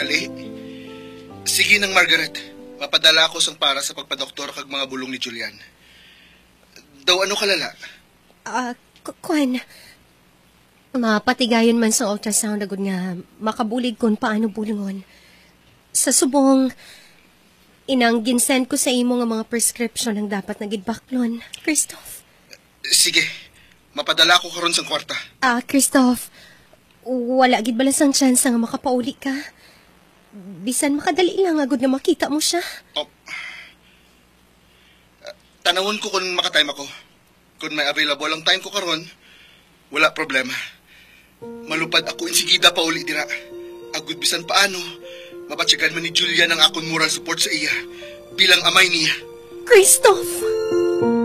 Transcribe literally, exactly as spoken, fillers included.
Kali. Sige nang Margaret. Mapadala ako sang para sa pagpadoktor kag mga bulong ni Julian. Daw ano kalala? Ah, uh, kuan. Mapatigayon man sa ultrasound agud nga makabulig kon paano bulungon. Sa subong, inang ginsend ko sa imo nga mga prescription ang dapat na gidbaklon. Christoph. Sige. Mapadala ko karon sang kwarta. Ah, Christoph. Wala gid balas ang chance nga makapauli ka. Bisan makadali lang agud nga makita mo siya. Oh. Tanawon ko kung makatime ako. Kung may available ang time ko karon, wala problema. Malupad ako insigida pa uli dira. Agud bisan paano, mapatsyagan man ni Julian ang akong moral support sa iya bilang amay niya. Christoph!